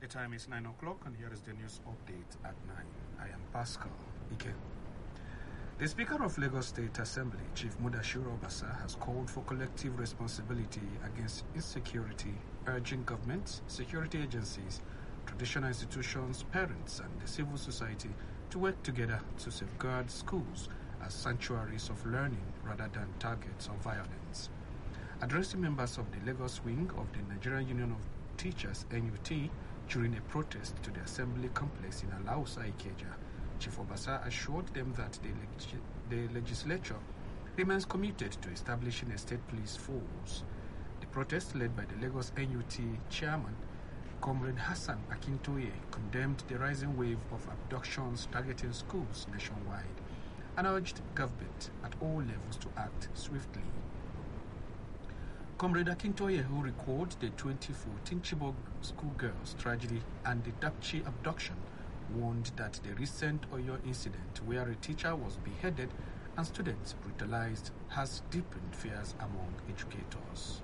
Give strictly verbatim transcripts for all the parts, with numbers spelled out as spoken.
The time is nine o'clock and here is the news update at nine. I am Pascal Ike. The Speaker of Lagos State Assembly, Chief Mudashiru Obasa, has called for collective responsibility against insecurity, urging governments, security agencies, traditional institutions, parents and the civil society to work together to safeguard schools as sanctuaries of learning rather than targets of violence. Addressing members of the Lagos wing of the Nigerian Union of Teachers N U T during a protest to the Assembly complex in Alausa, Ikeja, Chief Obasa assured them that the, leg- the legislature remains committed to establishing a state police force. The protest, led by the Lagos N U T chairman, Comrade Hassan Akintoye, condemned the rising wave of abductions targeting schools nationwide and urged government at all levels to act swiftly. Comrade Akintoye, who recalled the twenty fourteen Chibok schoolgirls tragedy and the Dapchi abduction, warned that the recent Oyo incident, where a teacher was beheaded and students brutalized, has deepened fears among educators.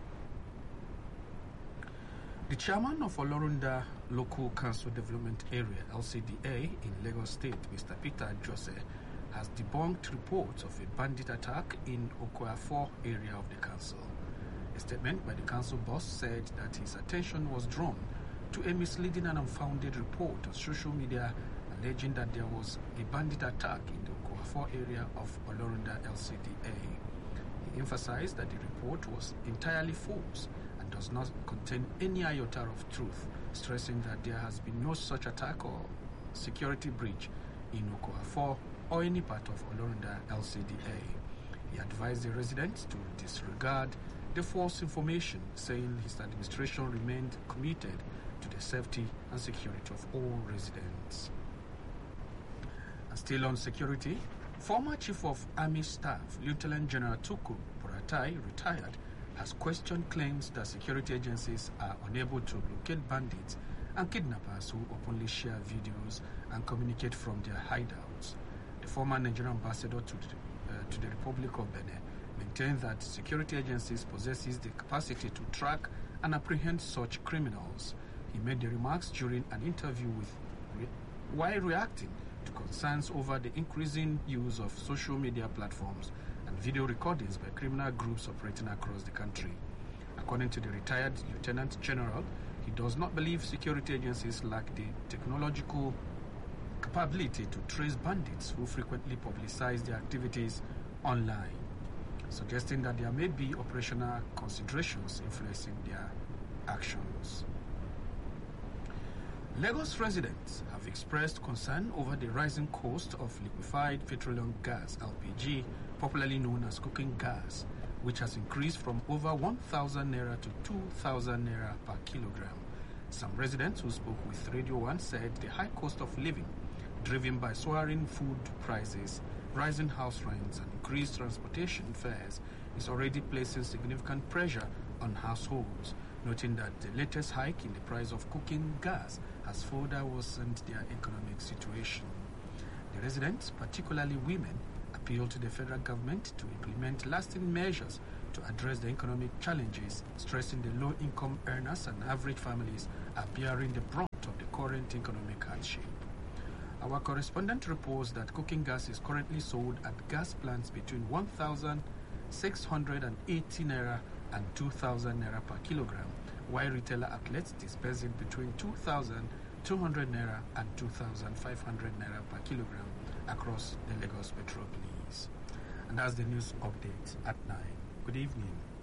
The chairman of Olorunda Local Council Development Area, L C D A, in Lagos State, Mister Peter Jose, has debunked reports of a bandit attack in Okoafo area of the council. A statement by the council boss said that his attention was drawn to a misleading and unfounded report on social media alleging that there was a bandit attack in the Okoafo area of Olorunda L C D A. He emphasized that the report was entirely false and does not contain any iota of truth, stressing that there has been no such attack or security breach in Okoafo or any part of Olorunda L C D A. He advised the residents to disregard the false information, saying his administration remained committed to the safety and security of all residents. And still on security, former Chief of Army Staff, Lieutenant General Tukur Buratai, retired, has questioned claims that security agencies are unable to locate bandits and kidnappers who openly share videos and communicate from their hideouts. The former Nigerian ambassador to the, uh, to the Republic of Benin maintained that security agencies possesses the capacity to track and apprehend such criminals. He made the remarks during an interview with re- while reacting to concerns over the increasing use of social media platforms and video recordings by criminal groups operating across the country. According to the retired Lieutenant General, he does not believe security agencies lack the technological capability to trace bandits who frequently publicize their activities online, suggesting that there may be operational considerations influencing their actions. Lagos residents have expressed concern over the rising cost of liquefied petroleum gas, L P G, popularly known as cooking gas, which has increased from over one thousand naira to two thousand naira per kilogram. Some residents who spoke with Radio one said the high cost of living, driven by soaring food prices, rising house rents and increased transportation fares, is already placing significant pressure on households, noting that the latest hike in the price of cooking gas has further worsened their economic situation. The residents, particularly women, appeal to the federal government to implement lasting measures to address the economic challenges, stressing the low-income earners and average families are bearing the brunt of the current economic hardship. Our correspondent reports that cooking gas is currently sold at gas plants between one thousand six hundred eighty naira and two thousand naira per kilogram, while retailer outlets dispensing between two thousand two hundred naira and two thousand five hundred naira per kilogram across the Lagos metropolis. And that's the news update at nine. Good evening.